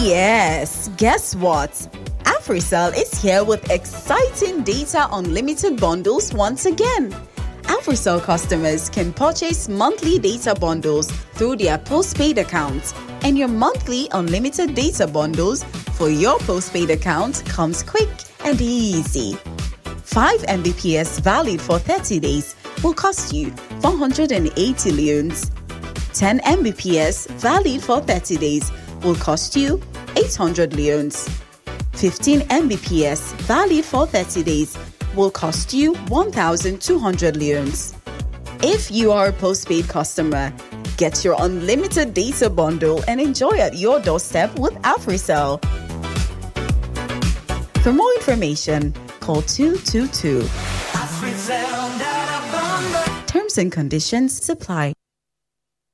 yes, guess what? AfriCell is here with exciting data unlimited bundles once again. AfriCell customers can purchase monthly data bundles through their postpaid account, and your monthly unlimited data bundles for your postpaid account comes quick and easy. 5 Mbps valid for 30 days will cost you 480 leones. 10 Mbps valid for 30 days will cost you 800 leones. 15 Mbps valid for 30 days will cost you 1,200 leones. If you are a postpaid customer, get your unlimited data bundle and enjoy at your doorstep with AfriCell. For more information, call 222. Terms and conditions apply.